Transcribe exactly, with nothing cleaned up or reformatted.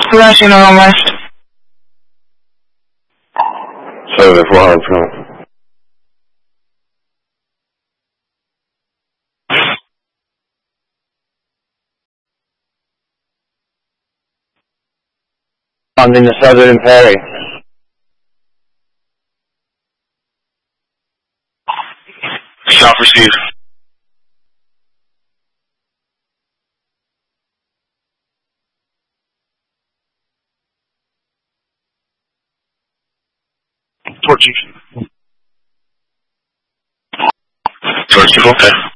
Flashing on my... seven four hundred. I'm in the Southern Perry. South received. Torchy. Torchy, okay.